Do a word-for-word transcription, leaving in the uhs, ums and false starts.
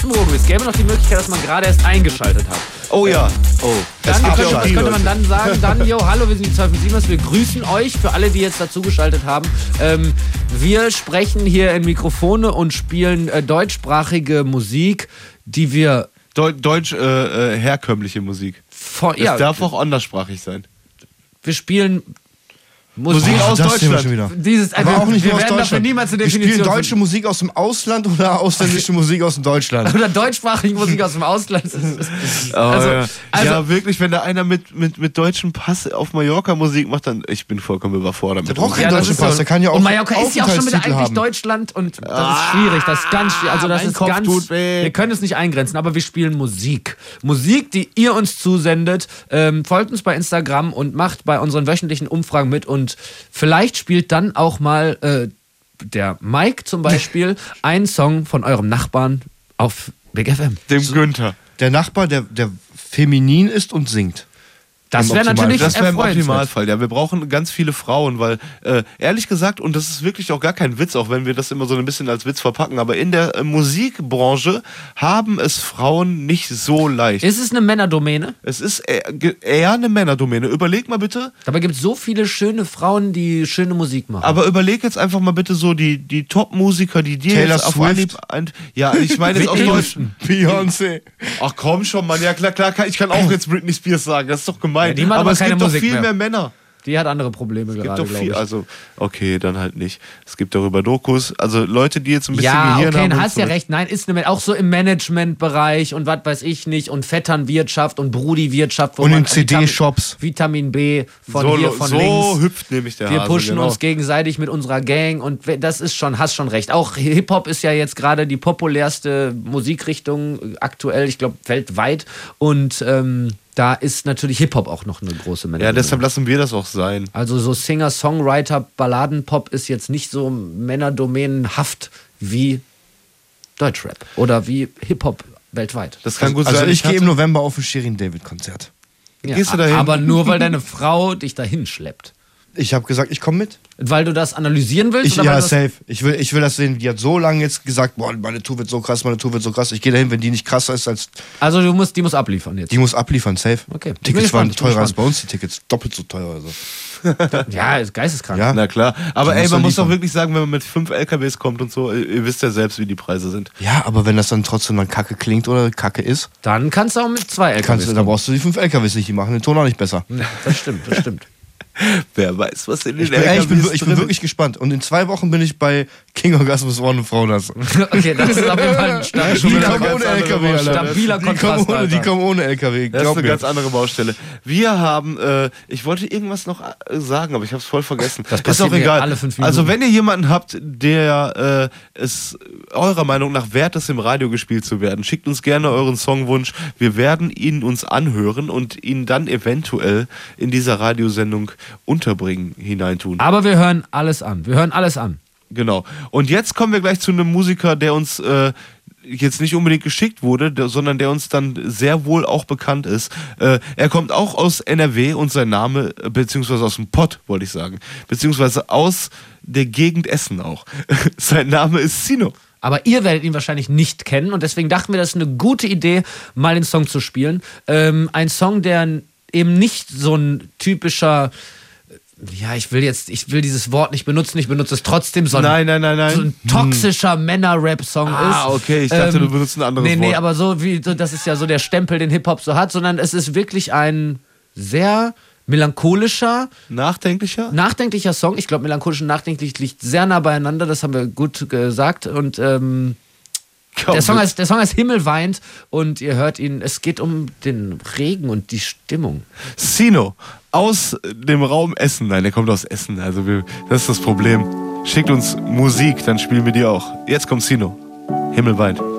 Es gäbe noch die Möglichkeit, dass man gerade erst eingeschaltet hat. Oh ja. Oh. Dann könnte, ja könnte man dann sagen, dann, yo, hallo, wir sind die zwei fünf sieben, wir grüßen euch, für alle, die jetzt dazugeschaltet haben. Ähm, wir sprechen hier in Mikrofone und spielen äh, deutschsprachige Musik, die wir... Deu Deutsch, äh, äh, herkömmliche Musik. Vor, es ja, darf auch anderssprachig sein. Wir spielen... Musik, Musik aus Deutschland. Dieses, aber auch nicht wir nur aus werden dafür Deutschland. niemals eine Wir Definition spielen deutsche Musik aus dem Ausland oder ausländische Musik aus dem Deutschland. Oder deutschsprachige Musik aus dem Ausland. Oh, also, ja. Also, ja, wirklich, wenn da einer mit, mit, mit deutschem Pass auf Mallorca Musik macht, dann ich bin vollkommen überfordert. Der braucht keinen ja, deutschen Pass, so. Der kann ja auch. Und Mallorca ist ja auch schon wieder eigentlich haben. Deutschland und das ah, ist schwierig. Das ist ganz schwierig. Also das ist Kopf ganz. Tut weh. Wir können es nicht eingrenzen, aber wir spielen Musik. Musik, die ihr uns zusendet. Ähm, folgt uns bei Instagram und macht bei unseren wöchentlichen Umfragen mit und vielleicht Vielleicht spielt dann auch mal äh, der Mike zum Beispiel einen Song von eurem Nachbarn auf Big F M. Dem Günther. Der Nachbar, der, der feminin ist und singt. Das wäre natürlich Das wäre im Optimalfall. Ja, wir brauchen ganz viele Frauen, weil äh, ehrlich gesagt, und das ist wirklich auch gar kein Witz, auch wenn wir das immer so ein bisschen als Witz verpacken, aber in der äh, Musikbranche haben es Frauen nicht so leicht. Ist es eine Männerdomäne? Es ist eher, eher eine Männerdomäne. Überleg mal bitte. Dabei gibt es so viele schöne Frauen, die schöne Musik machen. Aber überleg jetzt einfach mal bitte so die, die Top-Musiker, die dir Taylor jetzt auf Swift. Anhieb ein, ja, ich meine jetzt auf Deutsch. Beyoncé. Ach komm schon, Mann. Ja klar, klar, ich kann auch jetzt Britney Spears sagen. Das ist doch gemein. Ja, die machen aber aber es keine gibt doch Musik viel mehr. mehr Männer. Die hat andere Probleme es gerade, gibt doch viel, ich. also okay, dann halt nicht. Es gibt darüber Dokus, also Leute, die jetzt ein bisschen ja, Gehirn okay, haben. Ja, hast ja recht. Nein, ist eine, auch so im Managementbereich und was weiß ich nicht und Vetternwirtschaft und Brudiwirtschaft. Und in C D-Shops. Vitamin B von so, hier, von so links. So hüpft nämlich der Wir Hase, pushen genau. uns gegenseitig mit unserer Gang und das ist schon, hast schon recht. Auch Hip-Hop ist ja jetzt gerade die populärste Musikrichtung aktuell, ich glaube weltweit und ähm, da ist natürlich Hip-Hop auch noch eine große Männerdomäne. Ja, deshalb lassen wir das auch sein. Also so Singer, Songwriter, Balladenpop ist jetzt nicht so männerdomänenhaft wie Deutschrap oder wie Hip-Hop weltweit. Das kann gut also sein. Also ich gehe im November auf ein Shirin-David-Konzert. Ja, Gehst du dahin? aber nur, weil deine Frau dich dahin schleppt. Ich habe gesagt, ich komme mit. Weil du das analysieren willst? Ich, oder ja, weil safe. Ich will, ich will das sehen. Die hat so lange jetzt gesagt, boah, meine Tour wird so krass, meine Tour wird so krass. Ich gehe dahin, wenn die nicht krasser ist als... Also du musst, die muss abliefern jetzt? Die muss abliefern, safe. Okay. Tickets waren teurer als bei uns, die Tickets. Doppelt so teuer. Also. Ja, ist geisteskrank. Ja. Na klar. Aber ey, man muss liefern. doch wirklich sagen, wenn man mit fünf L K Ws kommt und so, ihr wisst ja selbst, wie die Preise sind. Ja, aber wenn das dann trotzdem dann kacke klingt oder kacke ist... Dann kannst du auch mit zwei L K Ws kannst du, dann brauchst du die fünf L K Ws nicht, die machen den Ton auch nicht besser. Das stimmt, das stimmt. Wer weiß, was in den ich bin, ey, ich, bin, ich bin wirklich gespannt. Und in zwei Wochen bin ich bei King Orgasmus One und Frauenhass. Okay, das ist auf jeden Fall ein stabiler Die kommen ohne L K W, Alter. Stabiler Die Kontrast, kommen ohne, die kommen ohne L K W. Das ist eine mir. ganz andere Baustelle. Wir haben, äh, ich wollte irgendwas noch äh, sagen, aber ich habe es voll vergessen. Das ist auch egal. Alle fünf Minuten. Also wenn ihr jemanden habt, der äh, es eurer Meinung nach wert ist, im Radio gespielt zu werden, schickt uns gerne euren Songwunsch. Wir werden ihn uns anhören und ihn dann eventuell in dieser Radiosendung unterbringen, hineintun. Aber wir hören alles an. Wir hören alles an. Genau. Und jetzt kommen wir gleich zu einem Musiker, der uns äh, jetzt nicht unbedingt geschickt wurde, der, sondern der uns dann sehr wohl auch bekannt ist. Äh, er kommt auch aus N R W und sein Name, beziehungsweise aus dem Pott, wollte ich sagen, beziehungsweise aus der Gegend Essen auch. Sein Name ist Sino. Aber ihr werdet ihn wahrscheinlich nicht kennen und deswegen dachten wir, das ist eine gute Idee, mal den Song zu spielen. Ähm, ein Song, der eben nicht so ein typischer... Ja, ich will jetzt, ich will dieses Wort nicht benutzen, ich benutze es trotzdem, so ein, nein, nein, nein, nein. So ein toxischer hm. Männer-Rap-Song ah, ist. Ah, okay, ich dachte, ähm, du benutzt ein anderes nee, Wort. Nee, nee, aber so wie, so, das ist ja so der Stempel, den Hip-Hop so hat, sondern es ist wirklich ein sehr melancholischer, nachdenklicher, nachdenklicher Song. Ich glaube, melancholisch und nachdenklich liegt sehr nah beieinander, das haben wir gut gesagt und ähm, der Song, heißt, der Song heißt Himmel weint und ihr hört ihn, es geht um den Regen und die Stimmung. Sino aus dem Raum Essen, nein, der kommt aus Essen, also wir, das ist das Problem. Schickt uns Musik, dann spielen wir die auch. Jetzt kommt Sino, Himmel weint.